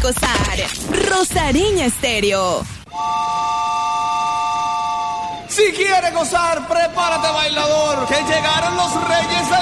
gozar. Rosariña Estéreo. Si quieres gozar, prepárate, bailador, que llegaron los Reyes